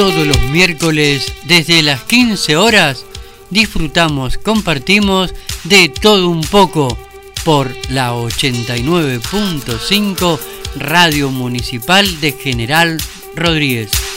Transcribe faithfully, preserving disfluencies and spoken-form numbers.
Todos los miércoles desde las quince horas disfrutamos, compartimos de todo un poco por la ochenta y nueve punto cinco Radio Municipal de General Rodríguez.